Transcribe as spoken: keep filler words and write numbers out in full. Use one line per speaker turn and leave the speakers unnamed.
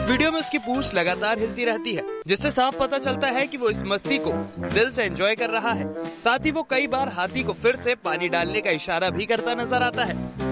Video में उसकी पूंछ लगातार हिलती रहती है, जिससे साफ पता चलता है कि वो इस मस्ती को दिल से एंजॉय कर रहा है। साथ ही वो कई बार हाथी को फिर से पानी डालने का इशारा भी करता नजर आता है।